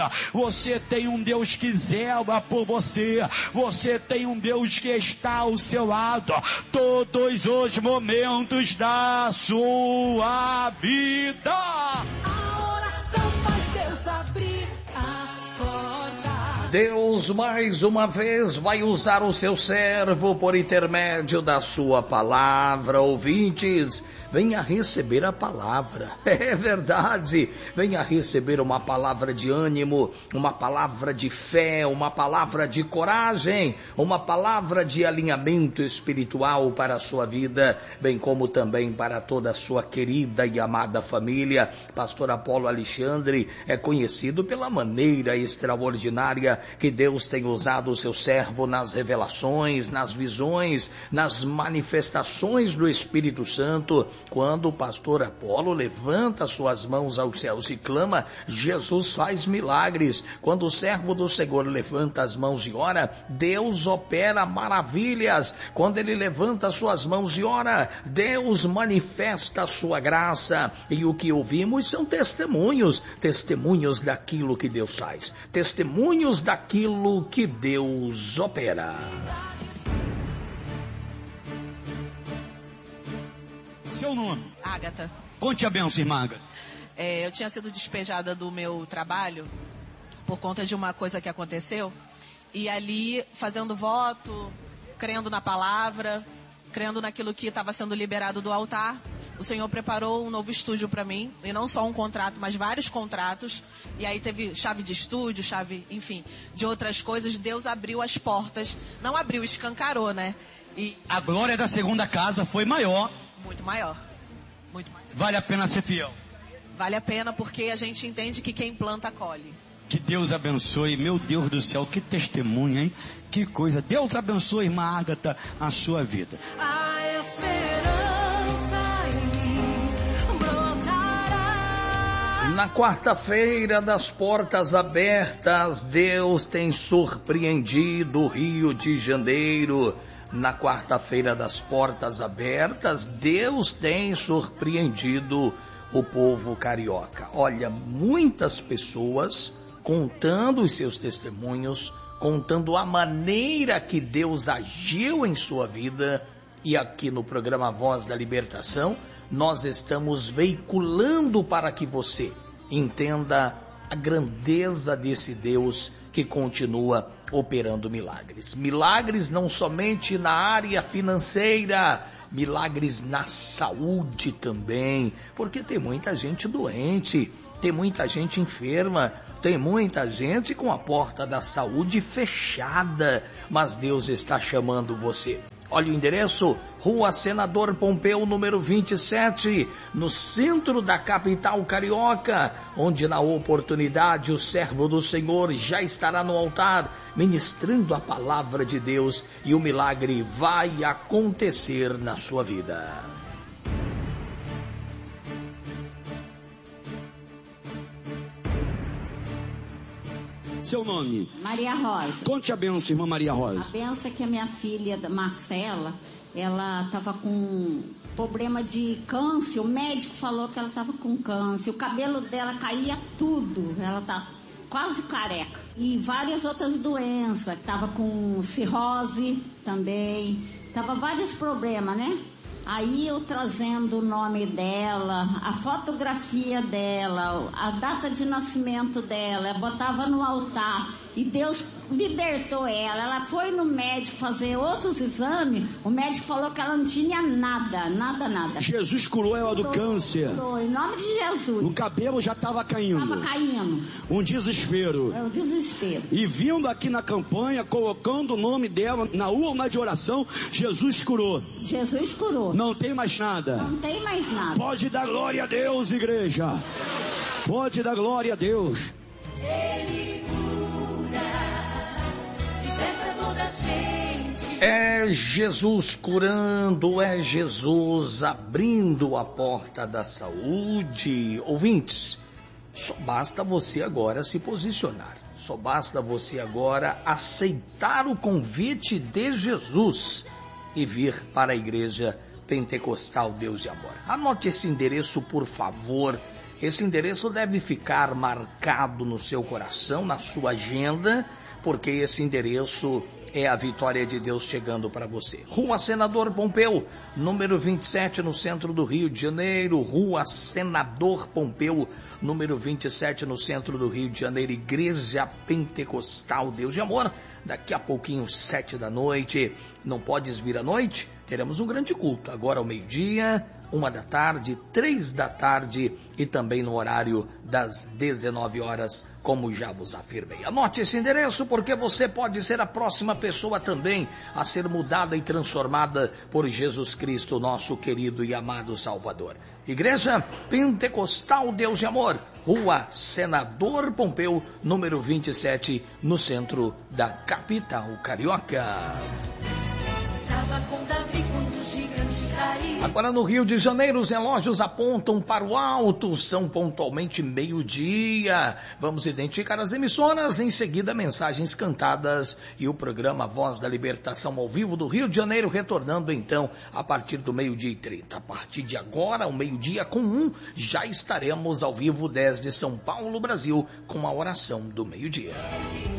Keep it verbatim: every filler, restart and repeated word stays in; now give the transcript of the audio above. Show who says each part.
Speaker 1: Você tem um Deus que zela por você. Você tem um Deus que está ao seu lado todos os momentos da sua vida.
Speaker 2: A oração faz Deus abrir as portas.
Speaker 3: Deus mais uma vez vai usar o seu servo por intermédio da sua palavra. Ouvintes, venha receber a palavra. É verdade. Venha receber uma palavra de ânimo, uma palavra de fé, uma palavra de coragem, uma palavra de alinhamento espiritual para a sua vida, bem como também para toda a sua querida e amada família. Pastor Apolo Alexandre é conhecido pela maneira extraordinária que Deus tem usado o seu servo nas revelações, nas visões, nas manifestações do Espírito Santo. Quando o pastor Apolo levanta suas mãos aos céus e clama, Jesus faz milagres. Quando o servo do Senhor levanta as mãos e ora, Deus opera maravilhas. Quando ele levanta suas mãos e ora, Deus manifesta a sua graça. E o que ouvimos são testemunhos, testemunhos daquilo que Deus faz, testemunhos daquilo que Deus opera.
Speaker 1: Seu nome?
Speaker 4: Ágata.
Speaker 1: Conte a bênção, irmã Ágata.
Speaker 4: É, eu tinha sido despejada do meu trabalho por conta de uma coisa que aconteceu. E ali, fazendo voto, crendo na palavra, crendo naquilo que estava sendo liberado do altar, o Senhor preparou um novo estúdio para mim. E não só um contrato, mas vários contratos. E aí teve chave de estúdio, chave, enfim, de outras coisas. Deus abriu as portas. Não abriu, escancarou, né? E
Speaker 1: a glória da segunda casa foi maior.
Speaker 4: Muito maior. Muito maior.
Speaker 1: Vale a pena ser fiel.
Speaker 4: Vale a pena porque a gente entende que quem planta, colhe.
Speaker 1: Que Deus abençoe. Meu Deus do céu, que testemunho, hein? Que coisa. Deus abençoe, irmã Ágata, a sua vida.
Speaker 2: A esperança em mim brotará.
Speaker 3: Na quarta-feira das portas abertas, Deus tem surpreendido o Rio de Janeiro. Na quarta-feira das portas abertas, Deus tem surpreendido o povo carioca. Olha, muitas pessoas contando os seus testemunhos, contando a maneira que Deus agiu em sua vida. E aqui no programa Voz da Libertação, nós estamos veiculando para que você entenda a grandeza desse Deus que continua operando milagres. Milagres não somente na área financeira, milagres na saúde também, porque tem muita gente doente, tem muita gente enferma, tem muita gente com a porta da saúde fechada, mas Deus está chamando você. Olha o endereço, Rua Senador Pompeu, número vinte e sete, no centro da capital carioca, onde na oportunidade o servo do Senhor já estará no altar, ministrando a palavra de Deus, e o milagre vai acontecer na sua vida.
Speaker 1: Seu nome?
Speaker 5: Maria Rosa.
Speaker 1: Conte a bênção, irmã Maria Rosa.
Speaker 5: A bênção é que a minha filha, Marcela, ela estava com problema de câncer. O médico falou que ela estava com câncer. O cabelo dela caía tudo. Ela tá quase careca. E várias outras doenças. Estava com cirrose também. Tava vários problemas, né? Aí eu trazendo o nome dela, a fotografia dela, a data de nascimento dela, eu botava no altar e Deus libertou ela. Ela foi no médico fazer outros exames, o médico falou que ela não tinha nada, nada, nada.
Speaker 1: Jesus curou ela do
Speaker 5: curou,
Speaker 1: câncer.
Speaker 5: Curou, em nome de Jesus.
Speaker 1: O cabelo já estava caindo.
Speaker 5: Estava caindo.
Speaker 1: Um desespero.
Speaker 5: É o desespero.
Speaker 1: E vindo aqui na campanha, colocando o nome dela na urna de oração, Jesus curou.
Speaker 5: Jesus curou.
Speaker 1: Não tem mais nada.
Speaker 5: Não tem mais nada.
Speaker 1: Pode dar glória a Deus, igreja. Pode dar glória a Deus.
Speaker 2: Ele cura, liberta toda a gente.
Speaker 3: É Jesus curando, é Jesus abrindo a porta da saúde. Ouvintes, só basta você agora se posicionar. Só basta você agora aceitar o convite de Jesus e vir para a igreja Pentecostal Deus de Amor. Anote esse endereço, por favor. Esse endereço deve ficar marcado no seu coração, na sua agenda, porque esse endereço é a vitória de Deus chegando para você. Rua Senador Pompeu, número vinte e sete, no centro do Rio de Janeiro. Rua Senador Pompeu, número vinte e sete, no centro do Rio de Janeiro. Igreja Pentecostal Deus de Amor. Daqui a pouquinho, sete da noite. Não podes vir à noite? Teremos um grande culto. Agora ao meio-dia, uma da tarde, três da tarde e também no horário das dezenove horas, como já vos afirmei. Anote esse endereço, porque você pode ser a próxima pessoa também a ser mudada e transformada por Jesus Cristo, nosso querido e amado Salvador. Igreja Pentecostal Deus de Amor, Rua Senador Pompeu, número vinte e sete, no centro da capital carioca.
Speaker 2: Com Davi quando o gigante caiu.
Speaker 3: Agora no Rio de Janeiro, os relógios apontam para o alto, são pontualmente meio-dia. Vamos identificar as emissoras, em seguida mensagens cantadas e o programa Voz da Libertação ao vivo do Rio de Janeiro, retornando então a partir do meio-dia e trinta. A partir de agora, ao meio-dia com um, já estaremos ao vivo desde São Paulo, Brasil, com a oração do meio-dia.